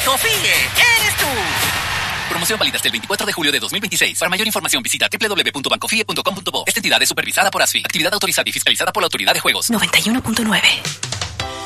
¡Confíe! ¡Eres tú! Promoción válida hasta el 24 de julio de 2026. Para mayor información visita www.bancofie.com.bo. Esta entidad es supervisada por ASFI. Actividad autorizada y fiscalizada por la Autoridad de Juegos. 91.9